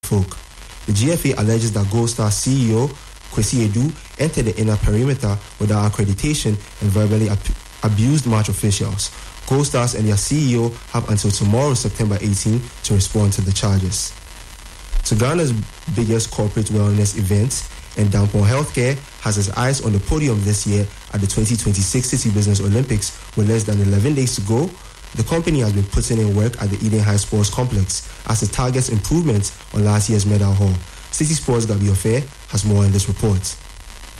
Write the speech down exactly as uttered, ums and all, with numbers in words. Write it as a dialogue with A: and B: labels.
A: folk. The G F A alleges that Gold Star C E O Kwesi Edu entered the inner perimeter without accreditation and verbally ab- abused match officials. Gold Stars and their C E O have until tomorrow, September eighteenth, to respond to the charges. To Ghana's biggest corporate wellness event, and Dampon Healthcare has its eyes on the podium this year at the twenty twenty-six City Business Olympics with less than eleven days to go. The company has been putting in work at the Eden High Sports Complex as it targets improvements on last year's medal haul. City Sports' Gabi Ofe has more in this report.